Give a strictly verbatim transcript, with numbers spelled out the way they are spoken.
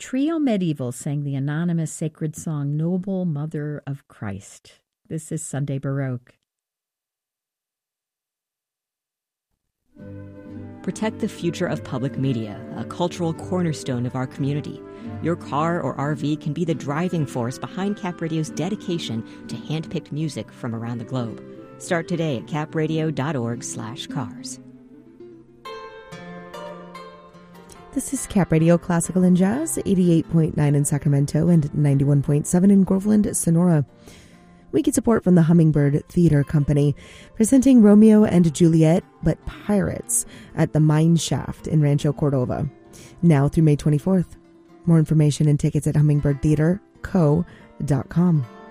Trio Medieval sang the anonymous sacred song, Noble Mother of Christ. This is Sunday Baroque. Protect the future of public media, a cultural cornerstone of our community. Your car or R V can be the driving force behind Cap Radio's dedication to hand-picked music from around the globe. Start today at capradio.org slash cars. This is Cap Radio Classical and Jazz, eighty-eight point nine in Sacramento and ninety-one point seven in Groveland, Sonora. We get support from the Hummingbird Theater Company, presenting Romeo and Juliet, but Pirates, at the Mine Shaft in Rancho Cordova, now through May twenty-fourth. More information and tickets at hummingbird theater co dot com.